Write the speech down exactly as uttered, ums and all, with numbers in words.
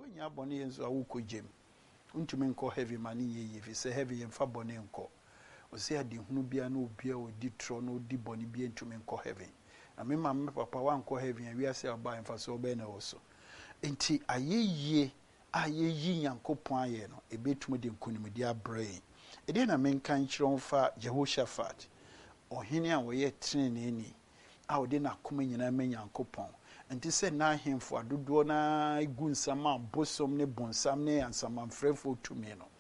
wanya bone yenso awuko gem untumi nko heavy man ye fi se heavy yemfa bone nko o se ade hunu bia na obia odi tro na odi bone bia ntumi nko heavy na me mam papa wa nko heavy wi ase aba emfa so be na wo so enti ayeye ayeyi Nyankopon aye no ebetum de nkonimdi abrain ede na menkan kyeromfa Jehoshaphat ohene a wo ye treneni a wo de na koma nyina ma Nyankopon enti se na ahemfo adodo na igu nsama bosom ne bonsam ne ansamanfrefo tumi no